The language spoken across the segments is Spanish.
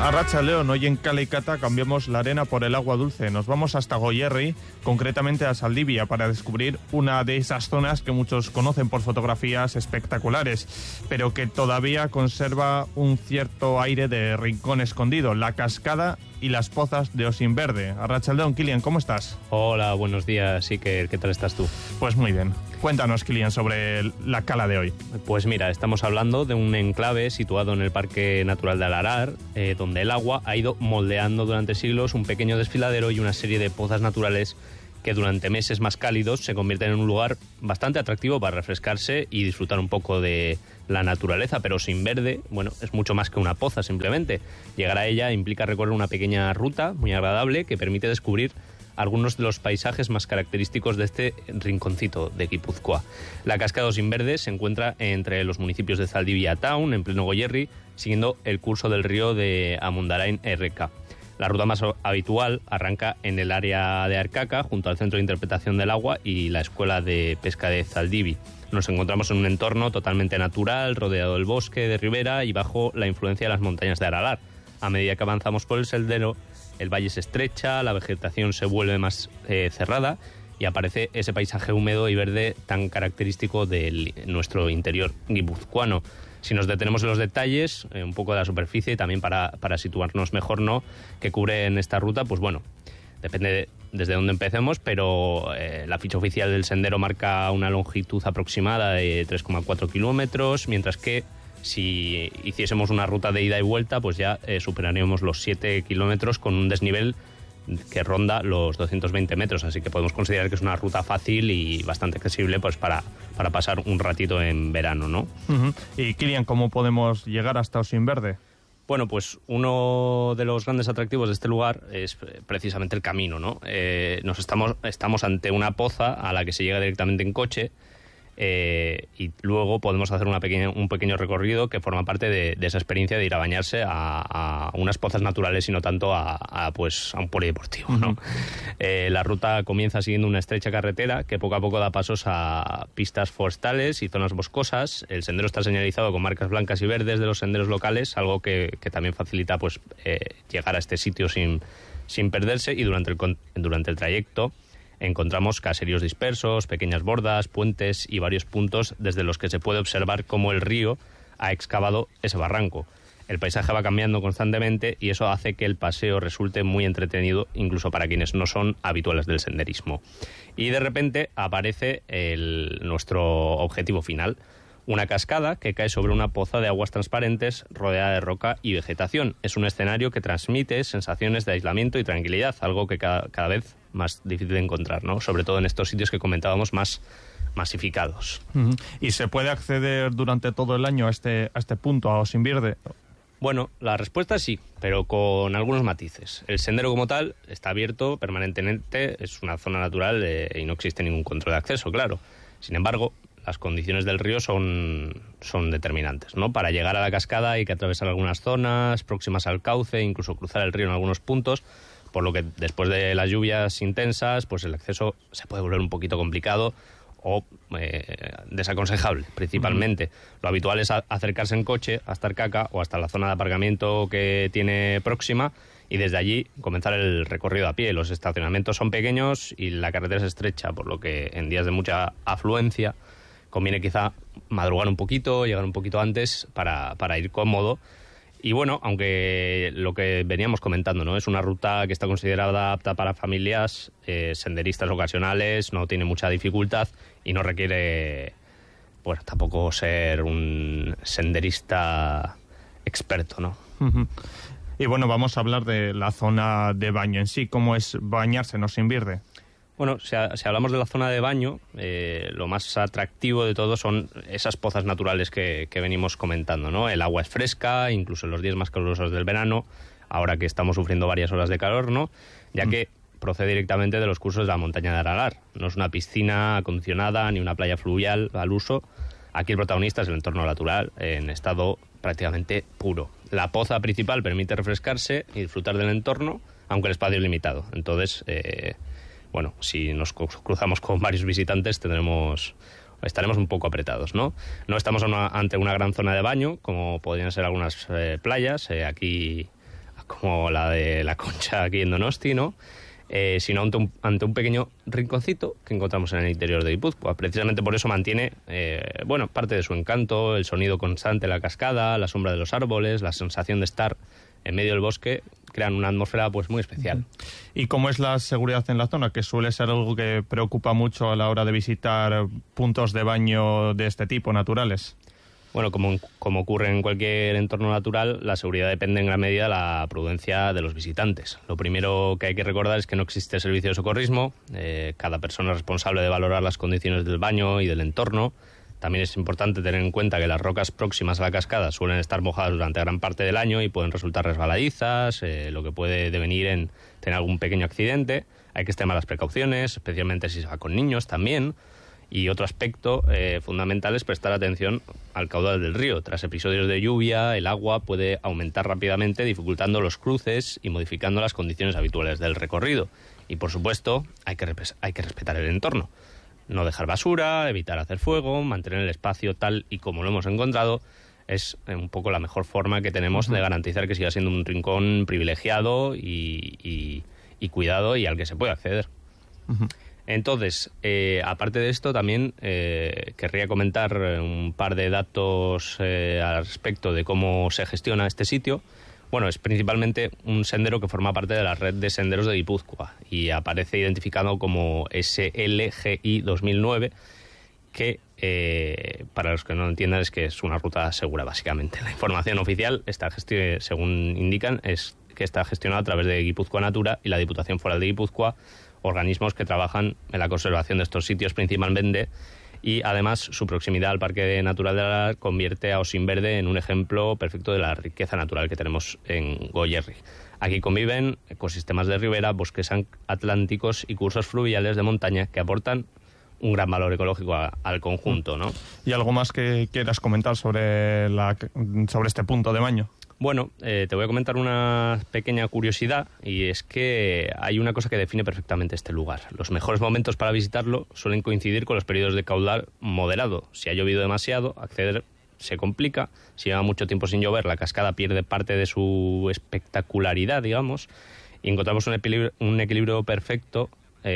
Arratsaldeon, hoy en Cala y Cata cambiamos la arena por el agua dulce. Nos vamos hasta Goierri, concretamente a Zaldivia, para descubrir una de esas zonas que muchos conocen por fotografías espectaculares, pero que todavía conserva un cierto aire de rincón escondido, la cascada y las pozas de Osinverde. Arratsaldeon, Kilian, ¿cómo estás? Hola, buenos días, Iker, ¿qué tal estás tú? Pues muy bien. Cuéntanos, Kilian, sobre la cala de hoy. Pues mira, estamos hablando de un enclave situado en el Parque Natural de Aralar, donde el agua ha ido moldeando durante siglos un pequeño desfiladero y una serie de pozas naturales que durante meses más cálidos se convierten en un lugar bastante atractivo para refrescarse y disfrutar un poco de la naturaleza. Pero Osinverde, bueno, es mucho más que una poza simplemente. Llegar a ella implica recorrer una pequeña ruta muy agradable que permite descubrir algunos de los paisajes más característicos de este rinconcito de Guipúzcoa. La cascada Osinverde se encuentra entre los municipios de Zaldivia Town, en pleno Goierri, siguiendo el curso del río de Amundarain RK. La ruta más habitual arranca en el área de Arcaca, junto al Centro de Interpretación del Agua y la Escuela de Pesca de Zaldivi. Nos encontramos en un entorno totalmente natural, rodeado del bosque de ribera y bajo la influencia de las montañas de Aralar. A medida que avanzamos por el sendero, el valle se estrecha, la vegetación se vuelve más cerrada y aparece ese paisaje húmedo y verde tan característico de nuestro interior guipuzcoano. Si nos detenemos en los detalles, un poco de la superficie y también para situarnos mejor, ¿no?, que cubre en esta ruta, pues bueno, depende desde dónde empecemos, pero la ficha oficial del sendero marca una longitud aproximada de 3,4 kilómetros, mientras que si hiciésemos una ruta de ida y vuelta, pues ya superaríamos los 7 kilómetros con un desnivel que ronda los 220 metros, así que podemos considerar que es una ruta fácil y bastante accesible pues para pasar un ratito en verano, ¿no? Uh-huh. Y Kilian, ¿cómo podemos llegar hasta Osinverde? Bueno, pues uno de los grandes atractivos de este lugar es precisamente el camino, ¿no? Estamos ante una poza a la que se llega directamente en coche, y luego podemos hacer un pequeño recorrido que forma parte de esa experiencia de ir a bañarse a unas pozas naturales y no tanto a un polideportivo, ¿no? La ruta comienza siguiendo una estrecha carretera que poco a poco da pasos a pistas forestales y zonas boscosas. El sendero está señalizado con marcas blancas y verdes de los senderos locales, algo que también facilita pues llegar a este sitio sin perderse, y durante el trayecto encontramos caseríos dispersos, pequeñas bordas, puentes y varios puntos desde los que se puede observar cómo el río ha excavado ese barranco. El paisaje va cambiando constantemente y eso hace que el paseo resulte muy entretenido, incluso para quienes no son habituales del senderismo. Y de repente aparece nuestro objetivo final: una cascada que cae sobre una poza de aguas transparentes rodeada de roca y vegetación. Es un escenario que transmite sensaciones de aislamiento y tranquilidad, algo que cada vez más difícil de encontrar, ¿no? Sobre todo en estos sitios que comentábamos más masificados. Uh-huh. ¿Y se puede acceder durante todo el año a este punto, a Osinverde? Bueno, la respuesta es sí, pero con algunos matices. El sendero como tal está abierto permanentemente, es una zona natural y no existe ningún control de acceso, claro. Sin embargo, las condiciones del río son determinantes, ¿no? Para llegar a la cascada hay que atravesar algunas zonas próximas al cauce, incluso cruzar el río en algunos puntos, por lo que después de las lluvias intensas, pues el acceso se puede volver un poquito complicado o desaconsejable, principalmente. Lo habitual es acercarse en coche hasta Arcaca o hasta la zona de aparcamiento que tiene próxima y desde allí comenzar el recorrido a pie. Los estacionamientos son pequeños y la carretera es estrecha, por lo que en días de mucha afluencia conviene quizá madrugar un poquito, llegar un poquito antes para ir cómodo. Y bueno, aunque lo que veníamos comentando, ¿no?, es una ruta que está considerada apta para familias, senderistas ocasionales, no tiene mucha dificultad y no requiere, bueno, tampoco ser un senderista experto, ¿no? Uh-huh. Y bueno, vamos a hablar de la zona de baño en sí. ¿Cómo es bañarse en Osinverde? Bueno, si hablamos de la zona de baño, lo más atractivo de todo son esas pozas naturales que venimos comentando, ¿no? El agua es fresca, incluso en los días más calurosos del verano, ahora que estamos sufriendo varias horas de calor, ¿no? Ya que procede directamente de los cursos de la montaña de Aralar. No es una piscina acondicionada ni una playa fluvial al uso. Aquí el protagonista es el entorno natural en estado prácticamente puro. La poza principal permite refrescarse y disfrutar del entorno, aunque el espacio es limitado. Entonces, bueno, si nos cruzamos con varios visitantes estaremos un poco apretados, ¿no? No estamos ante una gran zona de baño, como podrían ser algunas playas. Aquí como la de la Concha aquí en Donosti, ¿no? Sino ante un pequeño rinconcito que encontramos en el interior de Guipúzcoa. Precisamente por eso mantiene, parte de su encanto, el sonido constante de la cascada, la sombra de los árboles, la sensación de estar en medio del bosque, crean una atmósfera pues muy especial. ¿Y cómo es la seguridad en la zona? Que suele ser algo que preocupa mucho a la hora de visitar puntos de baño de este tipo, naturales. Bueno, como ocurre en cualquier entorno natural, la seguridad depende en gran medida de la prudencia de los visitantes. Lo primero que hay que recordar es que no existe servicio de socorrismo. Cada persona es responsable de valorar las condiciones del baño y del entorno. También es importante tener en cuenta que las rocas próximas a la cascada suelen estar mojadas durante gran parte del año y pueden resultar resbaladizas, lo que puede devenir en tener algún pequeño accidente. Hay que extremar las precauciones, especialmente si se va con niños también. Y otro aspecto fundamental es prestar atención al caudal del río. Tras episodios de lluvia, el agua puede aumentar rápidamente, dificultando los cruces y modificando las condiciones habituales del recorrido. Y, por supuesto, hay que respetar el entorno. No dejar basura, evitar hacer fuego, mantener el espacio tal y como lo hemos encontrado. Es un poco la mejor forma que tenemos de garantizar que siga siendo un rincón privilegiado y cuidado y al que se puede acceder. Entonces, aparte de esto, también querría comentar un par de datos al respecto de cómo se gestiona este sitio. Bueno, es principalmente un sendero que forma parte de la red de senderos de Guipúzcoa y aparece identificado como SLGI 2009, que para los que no lo entiendan es que es una ruta segura, básicamente. La información oficial, según indican, es que está gestionada a través de Guipúzcoa Natura y la Diputación Foral de Guipúzcoa, organismos que trabajan en la conservación de estos sitios principalmente, y además su proximidad al Parque Natural de Aralar convierte a Osinverde en un ejemplo perfecto de la riqueza natural que tenemos en Goierri. Aquí conviven ecosistemas de ribera, bosques atlánticos y cursos fluviales de montaña que aportan un gran valor ecológico al conjunto, ¿no? ¿Y algo más que quieras comentar sobre este punto de baño? Bueno, te voy a comentar una pequeña curiosidad, y es que hay una cosa que define perfectamente este lugar. Los mejores momentos para visitarlo suelen coincidir con los periodos de caudal moderado. Si ha llovido demasiado, acceder se complica. Si lleva mucho tiempo sin llover, la cascada pierde parte de su espectacularidad, digamos, y encontramos un equilibrio perfecto.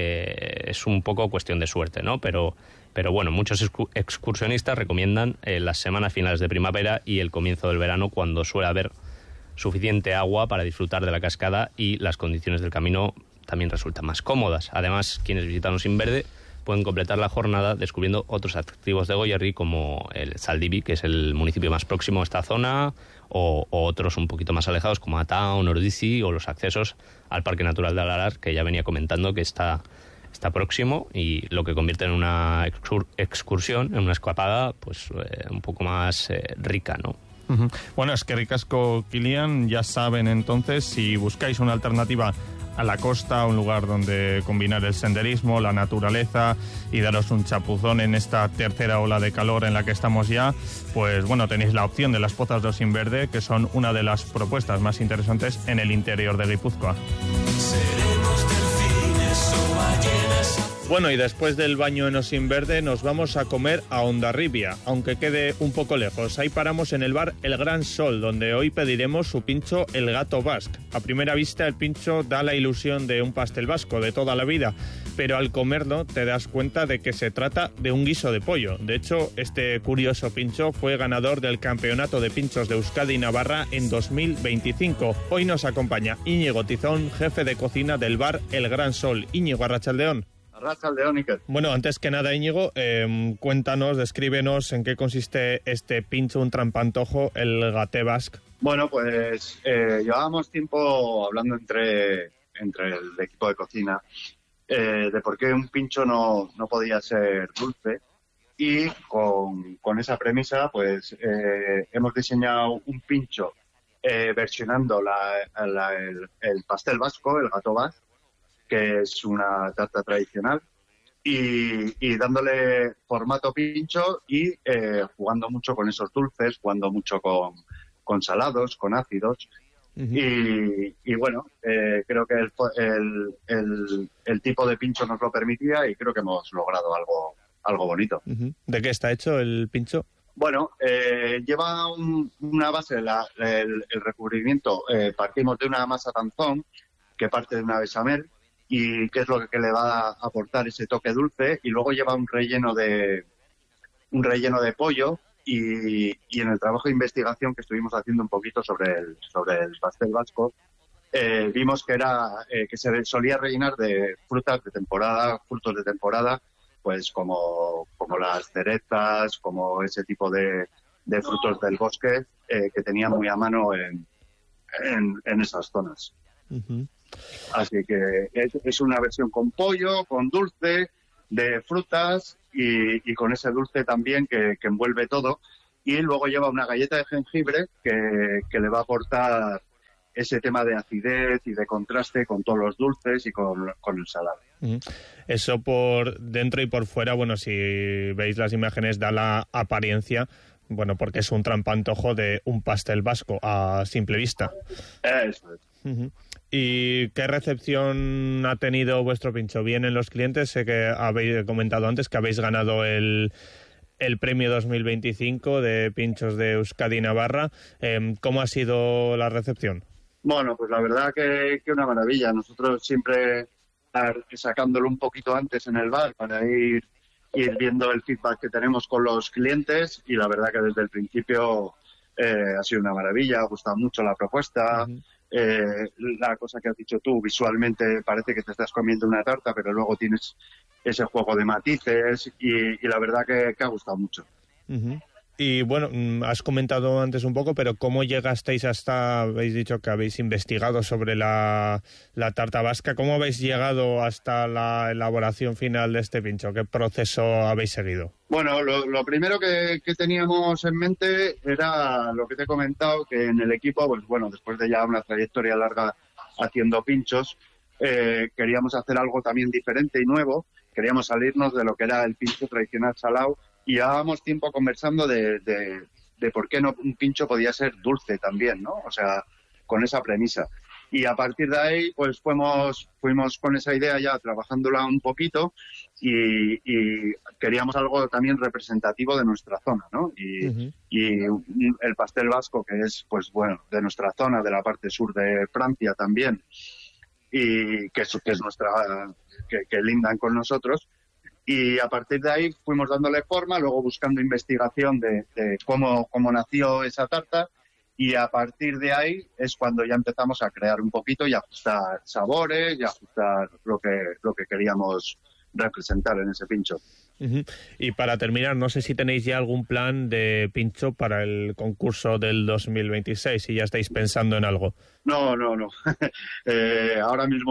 Es un poco cuestión de suerte, ¿no? Pero bueno, muchos excursionistas recomiendan las semanas finales de primavera y el comienzo del verano, cuando suele haber suficiente agua para disfrutar de la cascada y las condiciones del camino también resultan más cómodas. Además, quienes visitan Osinverde pueden completar la jornada descubriendo otros atractivos de Goierri, como el Zaldibi, que es el municipio más próximo a esta zona, o otros un poquito más alejados como Ataun, Ordizi, o los accesos al Parque Natural de Aralar, que ya venía comentando que está próximo, y lo que convierte en una excursión, en una escapada, pues un poco más rica, ¿no? Bueno, es que ricasco, Kilian. Ya saben, entonces, si buscáis una alternativa a la costa, un lugar donde combinar el senderismo, la naturaleza y daros un chapuzón en esta tercera ola de calor en la que estamos ya, pues bueno, tenéis la opción de las Pozas de Osinverde, que son una de las propuestas más interesantes en el interior de Guipúzcoa. Bueno, y después del baño en Osinverde nos vamos a comer a Hondarribia, aunque quede un poco lejos. Ahí paramos en el bar El Gran Sol, donde hoy pediremos su pincho El Gato Basque. A primera vista el pincho da la ilusión de un pastel vasco de toda la vida, pero al comerlo te das cuenta de que se trata de un guiso de pollo. De hecho, este curioso pincho fue ganador del Campeonato de Pinchos de Euskadi y Navarra en 2025. Hoy nos acompaña Íñigo Tizón, jefe de cocina del bar El Gran Sol. Íñigo, arratsaldeón. Bueno, antes que nada, Íñigo, cuéntanos, descríbenos en qué consiste este pincho, un trampantojo, el Gate Basque. Bueno, pues llevábamos tiempo hablando entre el equipo de cocina de por qué un pincho no podía ser dulce, y con esa premisa pues hemos diseñado un pincho versionando el pastel vasco, el Gato Basque, que es una tarta tradicional, y dándole formato pincho y jugando mucho con esos dulces, jugando mucho con salados, con ácidos. Y bueno, creo que el tipo de pincho nos lo permitía, y creo que hemos logrado algo bonito. ¿De qué está hecho el pincho? Bueno, lleva una base, el recubrimiento, partimos de una masa tanzón que parte de una bechamel y que es lo que le va a aportar ese toque dulce, y luego lleva un relleno de pollo y en el trabajo de investigación que estuvimos haciendo un poquito sobre el pastel vasco, vimos que se solía rellenar de frutas de temporada, frutos de temporada, pues como las cerezas, como ese tipo de frutos del bosque que tenían muy a mano en esas zonas. Uh-huh. Así que es una versión con pollo, con dulce, de frutas y con ese dulce también que envuelve todo. Y luego lleva una galleta de jengibre que le va a aportar ese tema de acidez y de contraste con todos los dulces y con el salado. Eso por dentro y por fuera, bueno, si veis las imágenes da la apariencia, bueno, porque es un trampantojo de un pastel vasco a simple vista. Eso es. Uh-huh. ¿Y qué recepción ha tenido vuestro pincho? ¿Vienen los clientes? Sé que habéis comentado antes que habéis ganado el premio 2025 de pinchos de Euskadi Navarra. ¿Cómo ha sido la recepción? Bueno, pues la verdad que una maravilla. Nosotros siempre sacándolo un poquito antes en el bar para ir viendo el feedback que tenemos con los clientes, y la verdad que desde el principio ha sido una maravilla, ha gustado mucho la propuesta. Uh-huh. La cosa que has dicho tú, visualmente parece que te estás comiendo una tarta, pero luego tienes ese juego de matices y la verdad que ha gustado mucho. Uh-huh. Y bueno, has comentado antes un poco, pero ¿cómo llegasteis habéis dicho que habéis investigado sobre la tarta vasca, ¿cómo habéis llegado hasta la elaboración final de este pincho? ¿Qué proceso habéis seguido? Bueno, lo primero que teníamos en mente era lo que te he comentado, que en el equipo, pues bueno, después de ya una trayectoria larga haciendo pinchos, queríamos hacer algo también diferente y nuevo, queríamos salirnos de lo que era el pincho tradicional salado. Y llevábamos tiempo conversando de por qué no un pincho podía ser dulce también, ¿no? O sea, con esa premisa. Y a partir de ahí, pues fuimos con esa idea ya trabajándola un poquito y queríamos algo también representativo de nuestra zona, ¿no? Y el pastel vasco, que es, pues bueno, de nuestra zona, de la parte sur de Francia también, y que es nuestra, que lindan con nosotros. Y a partir de ahí fuimos dándole forma, luego buscando investigación de cómo nació esa tarta, y a partir de ahí es cuando ya empezamos a crear un poquito y ajustar sabores y ajustar lo que queríamos representar en ese pincho. Uh-huh. Y para terminar, no sé si tenéis ya algún plan de pincho para el concurso del 2026, si ya estáis pensando en algo. No. Ahora mismo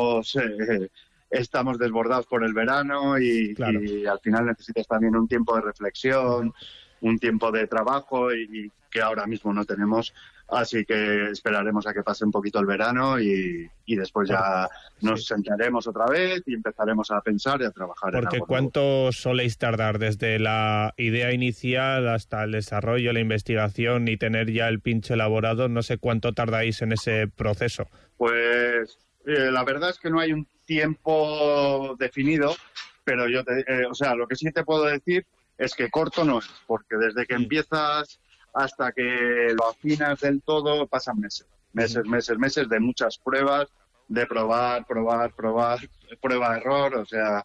estamos desbordados por el verano y al final necesitas también un tiempo de reflexión, un tiempo de trabajo y que ahora mismo no tenemos. Así que esperaremos a que pase un poquito el verano y después ya nos sentaremos otra vez y empezaremos a pensar y a trabajar. Porque ¿cuánto soléis tardar desde la idea inicial hasta el desarrollo, la investigación y tener ya el pincho elaborado? No sé cuánto tardáis en ese proceso. Pues la verdad es que no hay un tiempo definido, pero lo que sí te puedo decir es que corto no es, porque desde que empiezas hasta que lo afinas del todo pasan meses de muchas pruebas, de probar, prueba-error, o sea,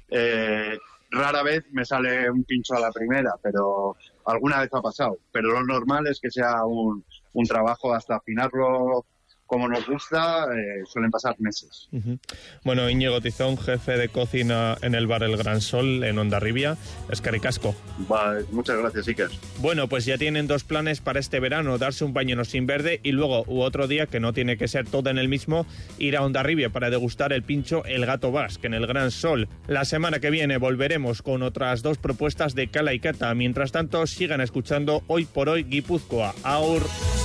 rara vez me sale un pincho a la primera, pero alguna vez ha pasado, pero lo normal es que sea un trabajo hasta afinarlo como nos gusta, suelen pasar meses. Uh-huh. Bueno, Íñigo Tizón, jefe de cocina en el bar El Gran Sol, en Hondarribia. Eskerrik asko. Vale, muchas gracias, Iker. Bueno, pues ya tienen dos planes para este verano: darse un baño en Ossín Verde y luego, otro día, que no tiene que ser todo en el mismo, ir a Hondarribia para degustar el pincho El Gato Basque en el Gran Sol. La semana que viene volveremos con otras dos propuestas de cala y cata. Mientras tanto, sigan escuchando Hoy por Hoy Guipúzcoa. Aur.